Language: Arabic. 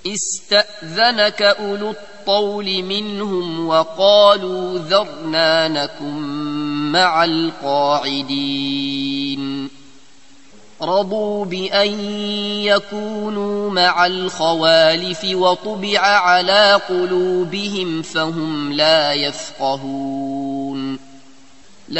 استأذنك أولو الطول منهم وقالوا ذرنا نكن مع القاعدين رضوا بأن يكونوا مع الخوالف وطبع على قلوبهم فهم لا يفقهون